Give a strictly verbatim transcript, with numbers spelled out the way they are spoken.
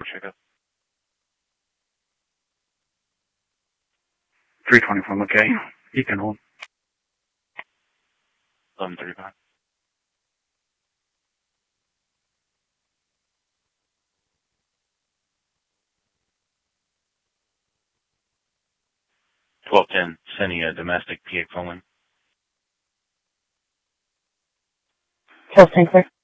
checkup. three twenty-four, okay. You can hold. eleven thirty-five. twelve ten, sending a domestic P A calling. twelve ten, clear.